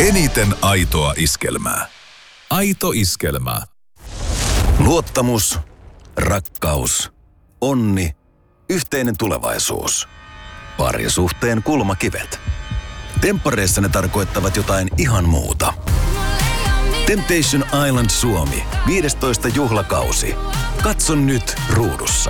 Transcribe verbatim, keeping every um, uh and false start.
Eniten aitoa iskelmää. Aito iskelmä. Luottamus, rakkaus, onni, yhteinen tulevaisuus. Parisuhteen kulmakivet. Temppareissa ne tarkoittavat jotain ihan muuta. Temptation Island Suomi, viidestoista juhlakausi. Katso nyt ruudussa.